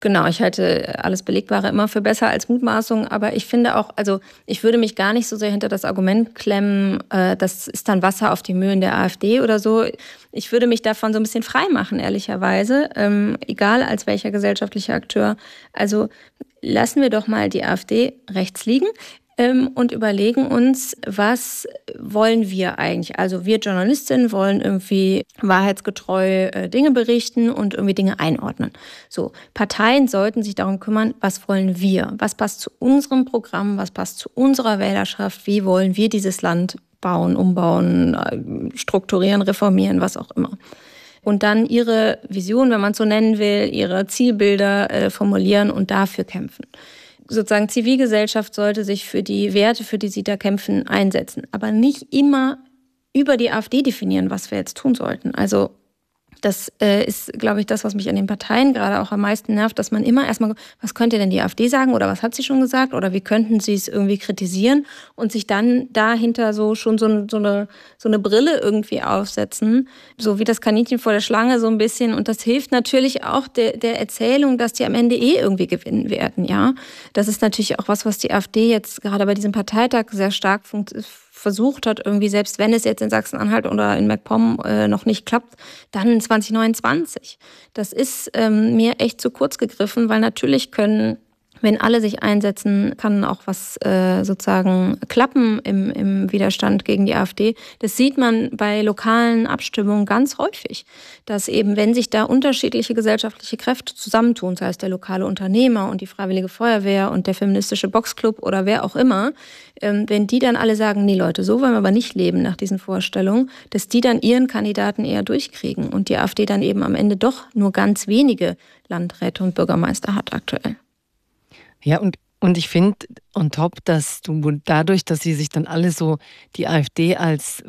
Genau, ich halte alles Belegbare immer für besser als Mutmaßung, aber ich finde auch, also ich würde mich gar nicht so sehr hinter das Argument klemmen, das ist dann Wasser auf die Mühlen der AfD oder so. Ich würde mich davon so ein bisschen frei machen, ehrlicherweise, egal als welcher gesellschaftlicher Akteur. Also lassen wir doch mal die AfD rechts liegen. Und überlegen uns, was wollen wir eigentlich? Also wir Journalistinnen wollen irgendwie wahrheitsgetreu Dinge berichten und irgendwie Dinge einordnen. So, Parteien sollten sich darum kümmern, was wollen wir? Was passt zu unserem Programm? Was passt zu unserer Wählerschaft? Wie wollen wir dieses Land bauen, umbauen, strukturieren, reformieren, was auch immer? Und dann ihre Vision, wenn man es so nennen will, ihre Zielbilder formulieren und dafür kämpfen. Sozusagen Zivilgesellschaft sollte sich für die Werte, für die sie da kämpfen, einsetzen. Aber nicht immer über die AfD definieren, was wir jetzt tun sollten. Also das ist, glaube ich, das, was mich an den Parteien gerade auch am meisten nervt, dass man immer erstmal, was könnte denn die AfD sagen oder was hat sie schon gesagt oder wie könnten sie es irgendwie kritisieren und sich dann dahinter so schon so eine Brille irgendwie aufsetzen, so wie das Kaninchen vor der Schlange so ein bisschen. Und das hilft natürlich auch der Erzählung, dass die am Ende irgendwie gewinnen werden, ja. Das ist natürlich auch was die AfD jetzt gerade bei diesem Parteitag sehr stark versucht hat, irgendwie, selbst wenn es jetzt in Sachsen-Anhalt oder in MacPom noch nicht klappt, dann 2029. Das ist mir echt zu kurz gegriffen, weil natürlich können, wenn alle sich einsetzen, kann auch was sozusagen klappen im Widerstand gegen die AfD. Das sieht man bei lokalen Abstimmungen ganz häufig, dass eben, wenn sich da unterschiedliche gesellschaftliche Kräfte zusammentun, sei es der lokale Unternehmer und die Freiwillige Feuerwehr und der feministische Boxclub oder wer auch immer, wenn die dann alle sagen, nee Leute, so wollen wir aber nicht leben nach diesen Vorstellungen, dass die dann ihren Kandidaten eher durchkriegen und die AfD dann eben am Ende doch nur ganz wenige Landräte und Bürgermeister hat aktuell. Ja, und ich finde on top, dass du dadurch, dass sie sich dann alle so die AfD als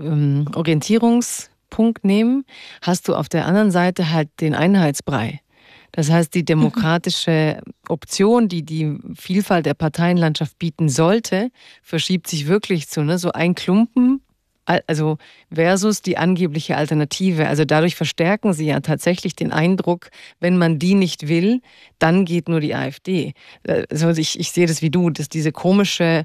Orientierungspunkt nehmen, hast du auf der anderen Seite halt den Einheitsbrei. Das heißt, die demokratische Option, die die Vielfalt der Parteienlandschaft bieten sollte, verschiebt sich wirklich zu so ein Klumpen, also versus die angebliche Alternative. Also dadurch verstärken sie ja tatsächlich den Eindruck, wenn man die nicht will, dann geht nur die AfD. Also ich sehe das wie du, dass diese komische,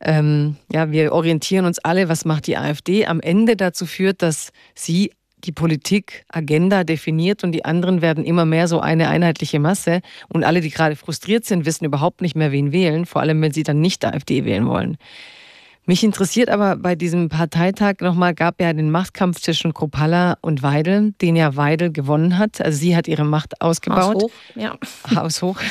wir orientieren uns alle, was macht die AfD, am Ende dazu führt, dass sie die Politik-Agenda definiert und die anderen werden immer mehr so eine einheitliche Masse und alle, die gerade frustriert sind, wissen überhaupt nicht mehr, wen wählen, vor allem, wenn sie dann nicht AfD wählen wollen. Mich interessiert aber bei diesem Parteitag nochmal, gab ja den Machtkampf zwischen Kruppalla und Weidel, den ja Weidel gewonnen hat. Also sie hat ihre Macht ausgebaut. Haus hoch, ja. Haus hoch.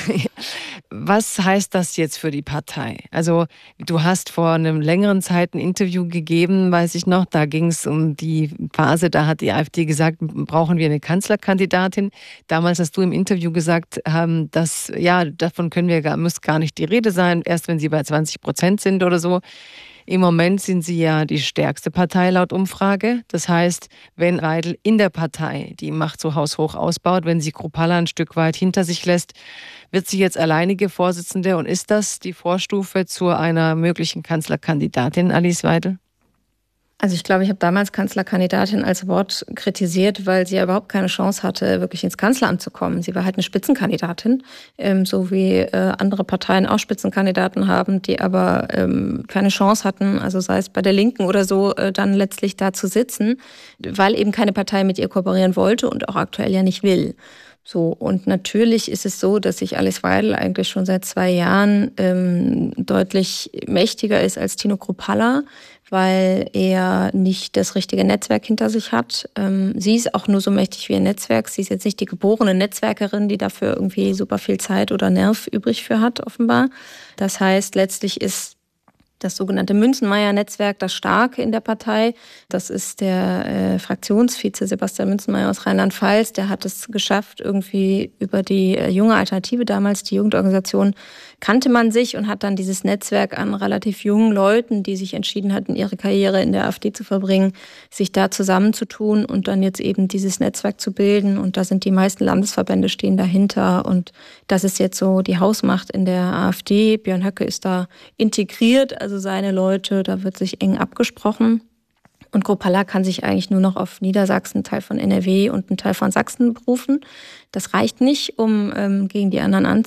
Was heißt das jetzt für die Partei? Also du hast vor einem längeren Zeit ein Interview gegeben, weiß ich noch, da ging es um die Phase, da hat die AfD gesagt, brauchen wir eine Kanzlerkandidatin. Damals hast du im Interview gesagt, dass ja, davon muss gar nicht die Rede sein, erst wenn sie bei 20% sind oder so. Im Moment sind sie ja die stärkste Partei laut Umfrage. Das heißt, wenn Weidel in der Partei die Macht so haushoch ausbaut, wenn sie Kruppalla ein Stück weit hinter sich lässt, wird sie jetzt alleinige Vorsitzende. Und ist das die Vorstufe zu einer möglichen Kanzlerkandidatin, Alice Weidel? Also ich glaube, ich habe damals Kanzlerkandidatin als Wort kritisiert, weil sie ja überhaupt keine Chance hatte, wirklich ins Kanzleramt zu kommen. Sie war halt eine Spitzenkandidatin, so wie andere Parteien auch Spitzenkandidaten haben, die aber keine Chance hatten, also sei es bei der Linken oder so, dann letztlich da zu sitzen, weil eben keine Partei mit ihr kooperieren wollte und auch aktuell ja nicht will. So, und natürlich ist es so, dass sich Alice Weidel eigentlich schon seit 2 Jahren deutlich mächtiger ist als Tino Kruppalla, weil er nicht das richtige Netzwerk hinter sich hat. Sie ist auch nur so mächtig wie ihr Netzwerk. Sie ist jetzt nicht die geborene Netzwerkerin, die dafür irgendwie super viel Zeit oder Nerv übrig für hat, offenbar. Das heißt, letztlich ist das sogenannte Münzenmaier-Netzwerk das Starke in der Partei. Das ist der Fraktionsvize Sebastian Münzenmaier aus Rheinland-Pfalz. Der hat es geschafft, irgendwie über die junge Alternative, damals die Jugendorganisation, kannte man sich und hat dann dieses Netzwerk an relativ jungen Leuten, die sich entschieden hatten, ihre Karriere in der AfD zu verbringen, sich da zusammenzutun und dann jetzt eben dieses Netzwerk zu bilden. Und da sind die meisten Landesverbände stehen dahinter. Und das ist jetzt so die Hausmacht in der AfD. Björn Höcke ist da integriert, also seine Leute, da wird sich eng abgesprochen. Und Kruppalla kann sich eigentlich nur noch auf Niedersachsen, einen Teil von NRW und einen Teil von Sachsen berufen. Das reicht nicht, um gegen die anderen